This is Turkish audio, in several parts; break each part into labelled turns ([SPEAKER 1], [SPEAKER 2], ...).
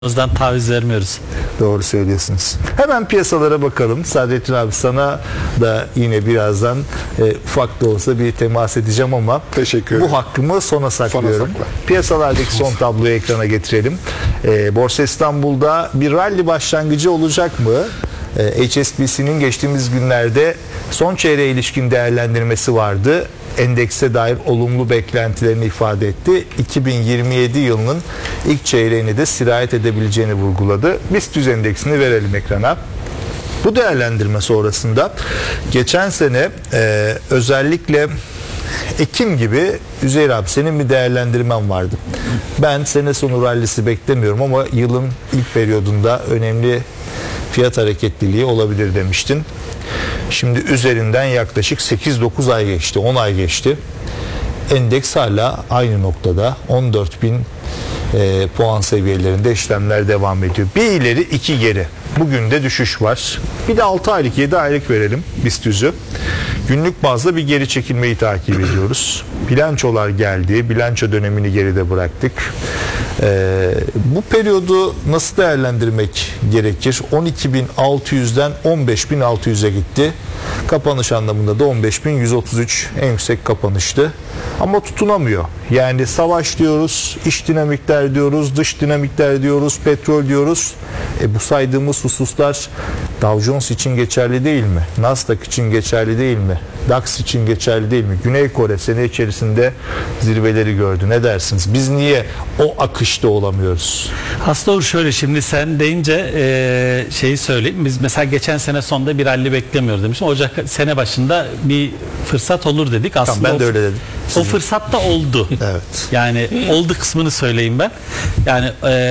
[SPEAKER 1] taviz vermiyoruz.
[SPEAKER 2] Doğru söylüyorsunuz. Hemen piyasalara bakalım. Saadettin abi, sana da yine birazdan ufak da olsa bir temas edeceğim ama
[SPEAKER 3] teşekkür ederim.
[SPEAKER 2] Bu hakkımı sona saklıyorum. Piyasalardaki son tabloyu ekrana getirelim. Borsa İstanbul'da bir rally başlangıcı olacak mı? HSBC'nin geçtiğimiz günlerde son çeyreğe ilişkin değerlendirmesi vardı. Endekse dair olumlu beklentilerini ifade etti. 2027 yılının ilk çeyreğini de sirayet edebileceğini vurguladı. BIST 100 endeksini verelim ekrana. Bu değerlendirme sonrasında geçen sene özellikle Ekim gibi, Üzeyir abi, senin bir değerlendirmen vardı. Ben sene sonu rallisi beklemiyorum ama yılın ilk periyodunda önemli fiyat hareketliliği olabilir demiştin. Şimdi üzerinden yaklaşık 8-9 ay geçti, 10 ay geçti. Endeks hala aynı noktada, 14.000 puan seviyelerinde işlemler devam ediyor. Bir ileri iki geri. Bugün de düşüş var. Bir de 6 aylık 7 aylık verelim BIST 100'ü. Günlük bazda bir geri çekilmeyi takip ediyoruz. Bilançolar geldi. Bilanço dönemini geride bıraktık. Bu periyodu nasıl değerlendirmek gerekir? 12.600'den 15.600'e gitti. Kapanış anlamında da 15.133 en yüksek kapanıştı. Ama tutunamıyor. Yani savaş diyoruz, iç dinamikler diyoruz, dış dinamikler diyoruz, petrol diyoruz. Bu saydığımız hususlar Dow Jones için geçerli değil mi? Nasdaq için geçerli değil mi? DAX için geçerli değil mi? Güney Kore sene içerisinde zirveleri gördü. Ne dersiniz? Biz niye o akışta olamıyoruz?
[SPEAKER 1] Aslında şöyle, şimdi sen deyince şeyi söyleyeyim. Biz mesela geçen sene sonunda bir rally beklemiyoruz demiştim. Ocak sene başında bir fırsat olur dedik. Aslında
[SPEAKER 2] tamam, ben de öyle dedim.
[SPEAKER 1] O fırsat da oldu.
[SPEAKER 2] Evet.
[SPEAKER 1] Yani oldu kısmını söyleyeyim ben. Yani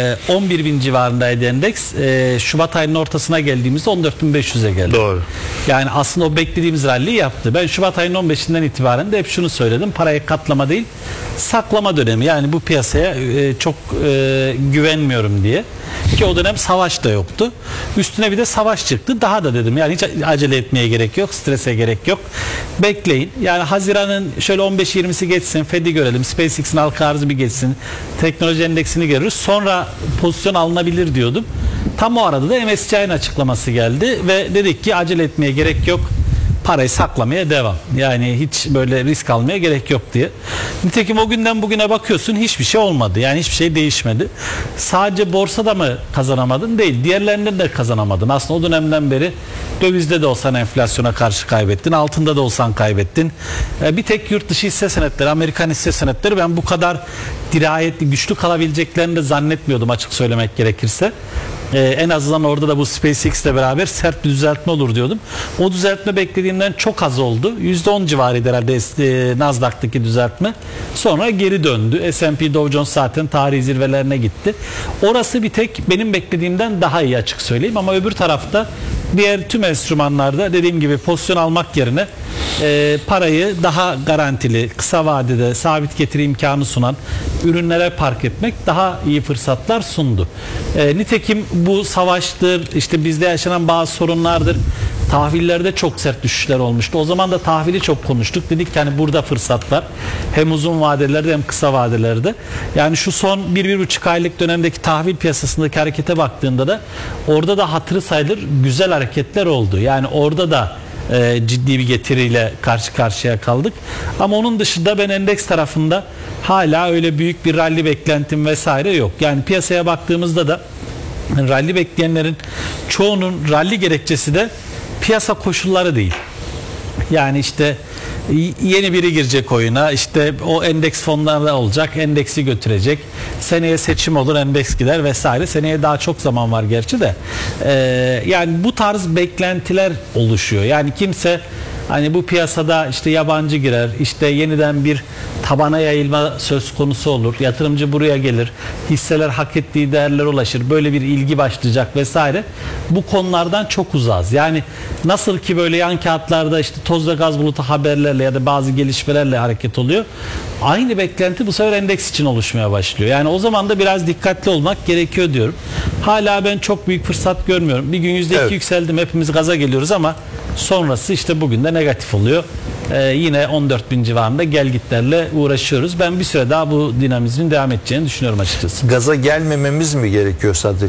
[SPEAKER 1] 11.000 civarındaydı endeks. Şubat ayının ortasına geldiğimizde 14.500'e geldi.
[SPEAKER 2] Doğru.
[SPEAKER 1] Yani aslında o beklediğimiz rally'yi yaptı. Ben Şubat ayının 15'inden itibaren de hep şunu söyledim. Parayı katlama değil, saklama dönemi. Yani bu piyasaya çok güvenmiyorum diye. Ki o dönem savaş da yoktu. Üstüne bir de savaş çıktı. Daha da dedim yani hiç acele etmeye gerek yok. Strese gerek yok. Bekleyin. Yani Haziran'ın şöyle 15-20'si geçsin. Fed'i görelim. SpaceX'in halka arzı bir geçsin. Teknoloji endeksini görürüz. Sonra pozisyon alınabilir diyordum. Tam o arada da MSCI'nin açıklaması geldi. Ve dedik ki acele etmeye gerek yok. Parayı saklamaya devam. Yani hiç böyle risk almaya gerek yok diye. Nitekim o günden bugüne bakıyorsun, hiçbir şey olmadı. Yani hiçbir şey değişmedi. Sadece borsada mı kazanamadın? Değil. Diğerlerinden de kazanamadın. Aslında o dönemden beri dövizde de olsan enflasyona karşı kaybettin. Altında da olsan kaybettin. Bir tek yurt dışı hisse senetleri, Amerikan hisse senetleri ben bu kadar dirayetli, güçlü kalabileceklerini de zannetmiyordum, açık söylemek gerekirse. En azından orada da bu SpaceX ile beraber sert bir düzeltme olur diyordum. O düzeltme beklediğimden çok az oldu. %10 civarıydı herhalde Nasdaq'taki düzeltme. Sonra geri döndü. S&P Dow Jones zaten tarihi zirvelerine gitti. Orası bir tek benim beklediğimden daha iyi, açık söyleyeyim. Ama öbür tarafta diğer tüm enstrümanlarda dediğim gibi pozisyon almak yerine parayı daha garantili, kısa vadede sabit getiri imkanı sunan ürünlere park etmek daha iyi fırsatlar sundu. Nitekim bu savaştır, işte bizde yaşanan bazı sorunlardır. Tahvillerde çok sert düşüşler olmuştu. O zaman da tahvili çok konuştuk. Dedik ki hani burada fırsat var. Hem uzun vadelerde hem kısa vadelerde. Yani şu son 1-1,5 aylık dönemdeki tahvil piyasasındaki harekete baktığında da orada da hatırı sayılır güzel hareketler oldu. Yani orada da ciddi bir getiriyle karşı karşıya kaldık. Ama onun dışında ben endeks tarafında hala öyle büyük bir rally beklentim vesaire yok. Yani piyasaya baktığımızda da rally bekleyenlerin çoğunun rally gerekçesi de piyasa koşulları değil. Yani işte yeni biri girecek oyuna, işte o endeks fonlarda olacak, endeksi götürecek, seneye seçim olur, endeks gider vesaire. Seneye daha çok zaman var gerçi de. Yani bu tarz beklentiler oluşuyor. Yani kimse hani bu piyasada işte yabancı girer, işte yeniden bir tabana yayılma söz konusu olur, yatırımcı buraya gelir, hisseler hak ettiği değerlere ulaşır, böyle bir ilgi başlayacak vesaire. Bu konulardan çok uzağız. Yani nasıl ki böyle yan kağıtlarda işte toz ve gaz bulutu haberlerle ya da bazı gelişmelerle hareket oluyor. Aynı beklenti bu sefer endeks için oluşmaya başlıyor. Yani o zaman da biraz dikkatli olmak gerekiyor diyorum. Hala ben çok büyük fırsat görmüyorum. Bir gün %2 yükseldim, hepimiz gaza geliyoruz ama sonrası işte bugün de negatif oluyor. yine 14.000 civarında gelgitlerle uğraşıyoruz. Ben bir süre daha bu dinamizmin devam edeceğini düşünüyorum açıkçası.
[SPEAKER 2] Gaza gelmememiz mi gerekiyor Sadrettin